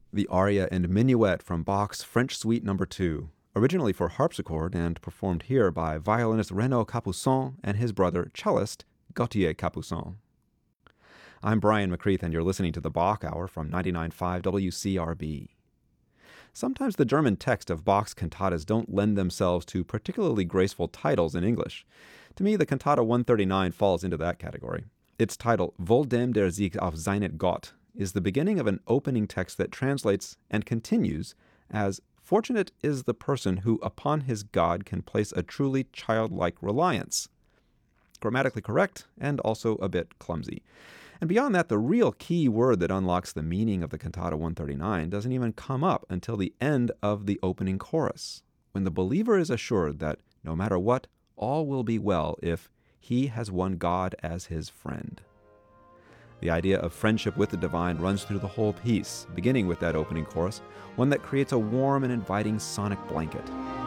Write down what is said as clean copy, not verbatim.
The aria and minuet from Bach's French Suite No. 2, originally for harpsichord and performed here by violinist Renaud Capuçon and his brother cellist Gauthier Capuçon. I'm Brian McCreath, and you're listening to the Bach Hour from 99.5 WCRB. Sometimes the German text of Bach's cantatas don't lend themselves to particularly graceful titles in English. To me, the Cantata 139 falls into that category. Its title, Wohl dem der sich auf seinet Gott, is the beginning of an opening text that translates and continues as, "Fortunate is the person who upon his God can place a truly childlike reliance." Grammatically correct and also a bit clumsy. And beyond that, the real key word that unlocks the meaning of the Cantata 139 doesn't even come up until the end of the opening chorus, when the believer is assured that no matter what, all will be well if he has won God as his friend. The idea of friendship with the divine runs through the whole piece, beginning with that opening chorus, one that creates a warm and inviting sonic blanket.